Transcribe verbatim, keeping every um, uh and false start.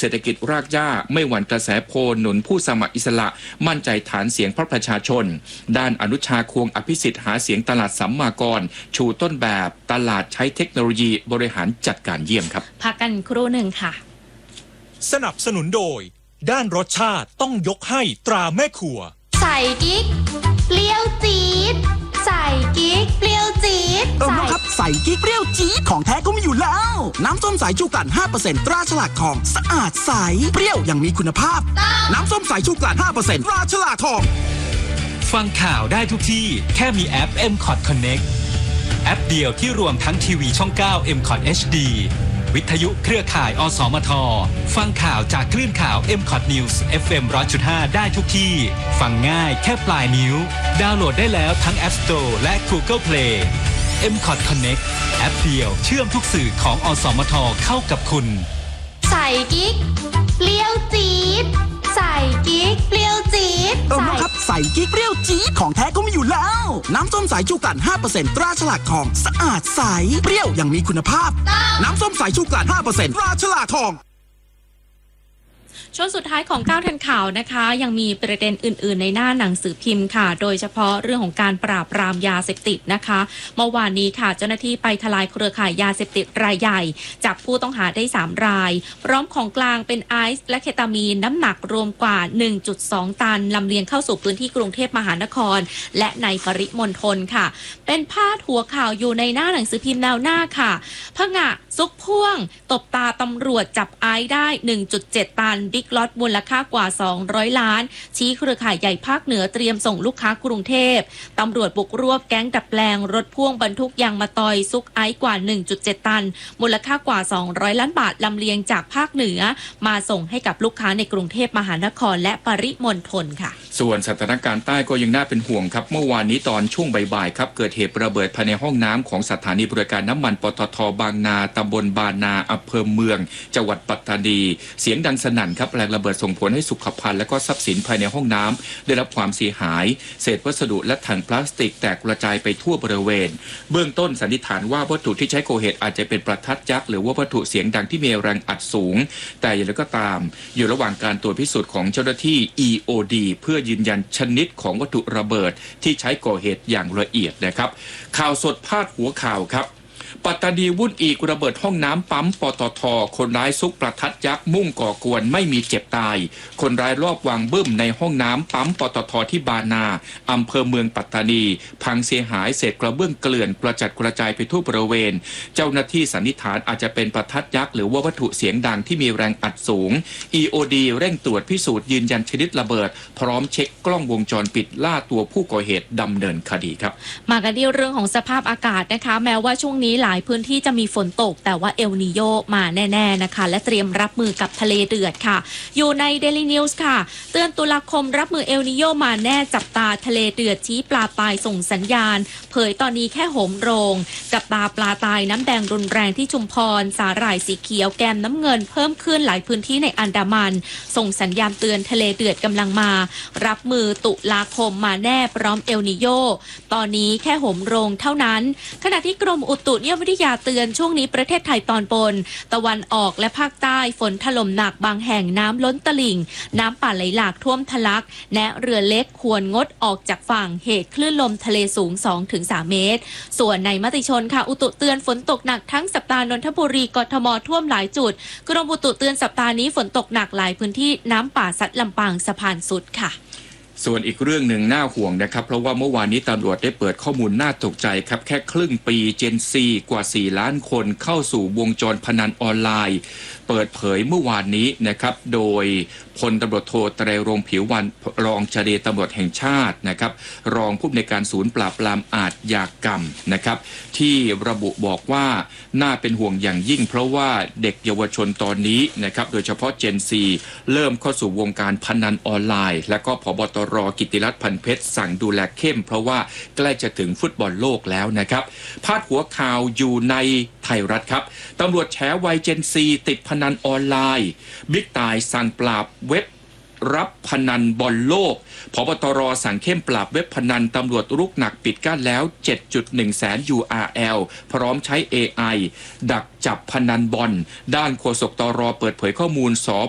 เศรษฐกิจรากหญ้าไม่หวั่นกระแสโพลหนุนผู้สมัครอิสระมั่นใจฐานเสียงพรรคประชาชนด้านอนุชาควงอภิสิทธิ์หาเสียงตลาดสัมมากรชูต้นแบบตลาดใช้เทคโนโลยีบริหารจัดการเยี่ยมครับพักกันครู่หนึ่งค่ะสนับสนุนโดยด้านรสชาติต้องยกให้ตราแม่ครัวใส่กิ๊กเปรี้ยวจี๊ดใส่กิ๊กเปรี้ยวจี๊ดเออครับใส่กิ๊กเปรี้ยวจี๊ดของแท้ก็มีอยู่แล้วน้ำส้มสายชูกลั่น ห้าเปอร์เซ็นต์ ตราฉลากทองสะอาดใสเปรี้ยวอย่างมีคุณภาพน้ำส้มสายชูกลั่น ห้าเปอร์เซ็นต์ ตราฉลากทองฟังข่าวได้ทุกที่แค่มีแอป เอ็ม คอท Connect แอปเดียวที่รวมทั้งทีวีช่อง เก้า เอ็ม คอท เอช ดี วิทยุเครือข่าย อสมท ฟังข่าวจากคลื่นข่าว เอ็ม คอท News เอฟ เอ็ม หนึ่งร้อยจุดห้า ได้ทุกที่ฟังง่ายแค่ปลายนิ้วดาวน์โหลดได้แล้วทั้ง App Store และ Google Play เอ็ม คอท Connect แอปเดียวเชื่อมทุกสื่อของอสมทเข้ากับคุณใส่กิ๊กเปรี้ยวจี๊ดใส่กิ๊กเปรี้ยวจี๊ดเออครับใส่กิ๊กเปรี้ยวจี๊ดของแท้ก็มีอยู่แล้วน้ำส้มสายชูกลั่น ห้าเปอร์เซ็นต์ ตราฉลากทองสะอาดใสเปรี้ยวอย่างมีคุณภาพน้ำส้มสายชูกลั่น ห้าเปอร์เซ็นต์ ตราฉลากทองช่วงสุดท้ายของก้าวทันข่าวนะคะยังมีประเด็นอื่นๆในหน้าหนังสือพิมพ์ค่ะโดยเฉพาะเรื่องของการปราบปรามยาเสพติดนะคะเมื่อวานนี้ค่ะเจ้าหน้าที่ไปทลายเครือข่ายยาเสพติดรายใหญ่จับผู้ต้องหาได้สามรายพร้อมของกลางเป็นไอซ์และเคตามีนน้ำหนักรวมกว่า หนึ่งจุดสอง ตันลำเลียงเข้าสู่พื้นที่กรุงเทพมหานครและในปริมณฑลค่ะเป็นพาดหัวข่าวอยู่ในหน้าหนังสือพิมพ์แนวหน้าค่ะผงะซุกพ่วงตบตาตำรวจจับไอซ์ได้ หนึ่งจุดเจ็ด ตันบิ๊กล็อตมูลค่ากว่าสองร้อยล้านชี้เครือข่ายใหญ่ภาคเหนือเตรียมส่งลูกค้ากรุงเทพตำรวจบุกรวบแก๊งดัดแปลงรถพ่วงบรรทุกยางมะตอยซุกไอซ์กว่า หนึ่งจุดเจ็ด ตันมูลค่ากว่าสองร้อยล้านบาทลำเลียงจากภาคเหนือมาส่งให้กับลูกค้าในกรุงเทพมหานครและปริมณฑลค่ะส่วนสถานการณ์ใต้ก็ยังน่าเป็นห่วงครับเมื่อวานนี้ตอนช่วงบ่ายๆครับเกิดเหตุระเบิดภายในห้องน้ำของสถานีบริการน้ำมันปตท.บางนาตำบลบานาอำเภอเมืองจังหวัดปัตตานีเสียงดังสนั่นครับแรงระเบิดส่งผลให้สุขภัณฑ์และก็ทรัพย์สินภายในห้องน้ำได้รับความเสียหายเศษวัสดุและถังพลาสติกแตกกระจายไปทั่วบริเวณเบื้องต้นสันนิษฐานว่าวัตถุที่ใช้ก่อเหตุอาจจะเป็นประทัดยักษ์หรือว่าวัตถุเสียงดังที่มีแรงอัดสูงแต่อย่างไรก็ตามอยู่ระหว่างการตรวจพิสูจน์ของเจ้าหน้าที่ อี โอ ดี เพื่อยืนยันชนิดของวัตถุระเบิดที่ใช้ก่อเหตุอย่างละเอียดนะครับข่าวสดพาดหัวข่าวครับปัตตานีวุ่นอีกระเบิดห้องน้ำปั๊มปตท.คนร้ายซุกประทัดยักษ์มุ่งก่อกวนไม่มีเจ็บตายคนร้ายรอบวางบึ้มในห้องน้ำปั๊มปตท.ที่บานาอำเภอเมืองปัตตานีพังเสียหายเศษกระเบื้องเกลื่อนกระจัดกระจายไปทั่วบริเวณเจ้าหน้าที่สันนิษฐานอาจจะเป็นประทัดยักษ์หรือว่าวัตถุเสียงดังที่มีแรงอัดสูง อี โอ ดี เร่งตรวจพิสูจน์ยืนยันชนิดระเบิดพร้อมเช็คกล้องวงจรปิดล่าตัวผู้ก่อเหตุดำเนินคดีครับมากันที่เรื่องของสภาพอากาศนะคะแม้ว่าช่วงนี้หลายพื้นที่จะมีฝนตกแต่ว่าเอลนีโยมาแน่ๆนะคะและเตรียมรับมือกับทะเลเดือดค่ะอยู่ใน Daily News ค่ะเตือนตุลาคมรับมือเอลนีโยมาแน่จับตาทะเลเดือดชี้ปลาตายส่งสัญญาณเผยตอนนี้แค่โหมโรงจับตาปลาตายน้ำแดงรุนแรงที่ชุมพรสาหร่ายสีเขียวแกมน้ำเงินเพิ่มขึ้นหลายพื้นที่ในอันดามันส่งสัญญาณเตือนทะเลเดือดกำลังมารับมือตุลาคมมาแน่พร้อมเอลนีโยตอนนี้แค่โหมโรงเท่านั้นขณะที่กรมอุตุนิยมวิทยาเตือนช่วงนี้ประเทศไทยตอนบนตะวันออกและภาคใต้ฝนถล่มหนักบางแห่งน้ำล้นตลิ่งน้ำป่าไหลหลากท่วมทะลักแนะเรือเล็กควรงดออกจากฝั่งเหตุคลื่นลมทะเลสูง สองถึงสาม เมตรส่วนในมติชนค่ะอุตุเตือนฝนตกหนักทั้งสัปดาห์นนทบุรีกทมท่วมหลายจุดกรมอุตุเตือนสัปดาห์นี้ฝนตกหนักหลายพื้นที่น้ำป่าซัดลำปางสะพานสุดค่ะส่วนอีกเรื่องหนึ่งน่าห่วงนะครับเพราะว่าเมื่อวานนี้ตำรวจได้เปิดข้อมูลน่าตกใจครับแค่ครึ่งปีเจนซีกว่าสี่ล้านคนเข้าสู่วงจรพนันออนไลน์เปิดเผยเมื่อวานนี้นะครับโดยพลตำรวจโทไตรรงค์ผิววรรณรองเจรตำรวจแห่งชาตินะครับรองผู้อำนวยการศูนย์ปราบปรามอาชญากรรมนะครับที่ระบุบอกว่าน่าเป็นห่วงอย่างยิ่งเพราะว่าเด็กเยาวชนตอนนี้นะครับโดยเฉพาะเจนซีเริ่มเข้าสู่วงการพนันออนไลน์และก็ผบตรกิติรัตน์พันเพชรสั่งดูแลเข้มเพราะว่าใกล้จะถึงฟุตบอลโลกแล้วนะครับพาดหัวข่าวอยู่ในไทยรัฐครับตำรวจแฉวัยเจนซีติดพนันออนไลน์บิ๊กต่ายสั่งปราบเว็บรับพนันบอลโลกผบตรสั่งเข้มปราบเว็บพนันตำรวจรุกหนักปิดกั้นแล้ว เจ็ดจุดหนึ่ง แสน ยู อาร์ แอล พร้อมใช้ เอ ไอ ดักจับพนันบอลด้านโฆษกตรเปิดเผยข้อมูลส